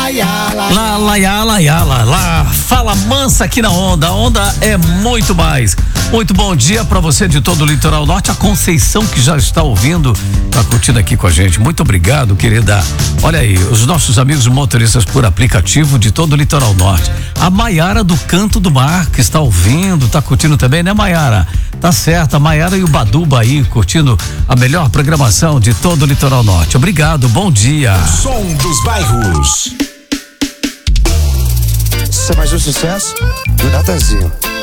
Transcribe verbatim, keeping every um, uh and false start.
lá, ya, lá. Lá, lá, ya, lá, ya, lá, lá. Fala mansa aqui na Onda. A Onda é muito mais. Muito bom dia pra você de todo o litoral norte. A Conceição que já está ouvindo, tá curtindo aqui com a gente. Muito obrigado, querida. Olha aí, os nossos amigos motoristas por aplicativo de todo o litoral norte. A Maiara do Canto do Mar que está ouvindo, tá curtindo também, né, Maiara? Tá certo, a Maiara e o Baduba aí curtindo a melhor programação de todo o litoral norte. Obrigado, bom dia. Som dos bairros. Isso é mais um sucesso do Natanzinho.